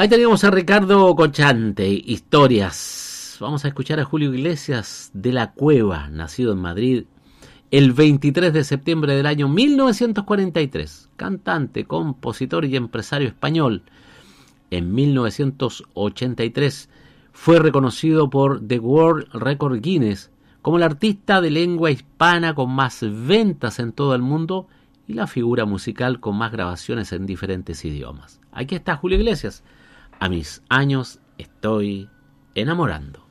Ahí teníamos a Ricardo Cochante, historias. Vamos a escuchar a Julio Iglesias de la Cueva, nacido en Madrid el 23 de septiembre del año 1943. Cantante, compositor y empresario español. En 1983 fue reconocido por The World Record Guinness como el artista de lengua hispana con más ventas en todo el mundo y la figura musical con más grabaciones en diferentes idiomas. Aquí está Julio Iglesias. A mis años estoy enamorando.